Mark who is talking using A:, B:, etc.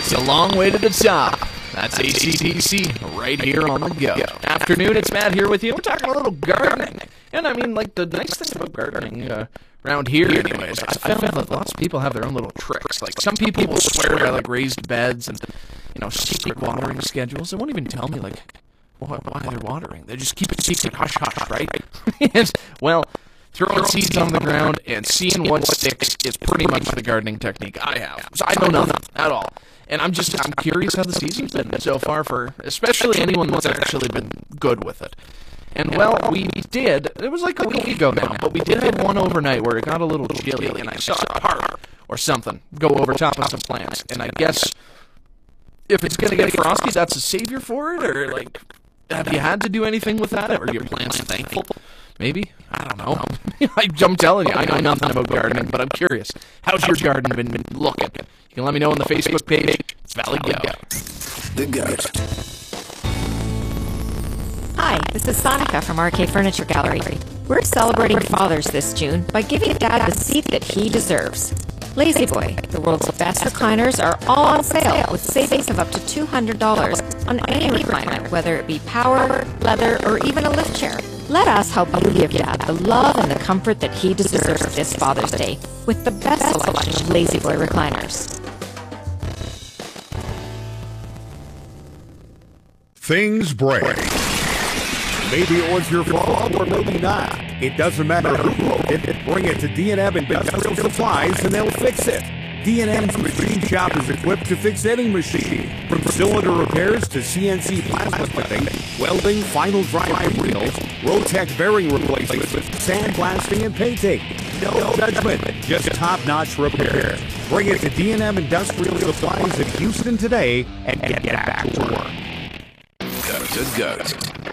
A: It's a long way to the top. That's ACDC right here on the go. Afternoon, it's Matt here with you. We're talking a little gardening. And I mean, like, the nice thing about gardening around here, anyways, I found that lots of people have their own little tricks. Like, some people will swear by, like, raised beds and, you know, secret watering schedules. They won't even tell me, like, why they're watering. They just keep it secret, hush-hush, right? And, well, throwing seeds on the ground and seeing what sticks is pretty much the gardening technique I have. So I know nothing at all. And I'm curious how the season's been so far for especially anyone that's actually been good with it. And well, it was like a week ago now, but we did have one overnight where it got a little chilly and I saw a part or something go over top of some plants. And I guess if it's going to get frosty, that's a savior for it? Or like, have you had to do anything with that? Are your plants thankful? Maybe? I don't know. I'm telling you, I know nothing about gardening, but I'm curious. How's your garden been looking? You can let me know on the Facebook page. It's Valley Go.
B: The Goat.
C: Hi, this is Sonica from RK Furniture Gallery. We're celebrating Fathers this June by giving Dad the seat that he deserves. Lazy Boy, the world's best recliners, are all on sale with savings of up to $200 on any recliner, whether it be power, leather, or even a lift chair. Let us help you give Dad the love and the comfort that he deserves this Father's Day with the best selection of Lazy Boy recliners.
D: Things break. Maybe it was your fault or maybe not. It doesn't matter who wrote it. Bring it to D&M Industrial Supplies and they'll fix it. D&M's machine shop is equipped to fix any machine, from cylinder repairs to CNC plasma cutting, welding, final drive reels, Rotec bearing replacements, sandblasting, and painting. No judgment, just top-notch repair. Bring it to D&M Industrial Supplies in Houston today and get back to work.
B: Goat to Goat.